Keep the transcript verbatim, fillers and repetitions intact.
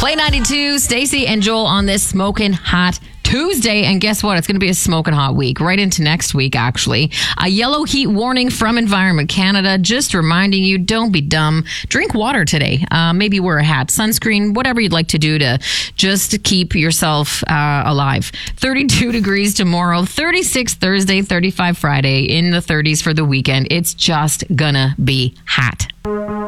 Play ninety-two, Stacey and Joel on this smoking hot Tuesday. And guess what? It's going to be a smoking hot week right into next week, actually. A yellow heat warning from Environment Canada. Just reminding you, don't be dumb. Drink water today. Uh, maybe wear a hat, sunscreen, whatever you'd like to do to just keep yourself uh, alive. thirty-two degrees tomorrow, thirty-six Thursday, thirty-five Friday, in the thirties for the weekend. It's just gonna be hot.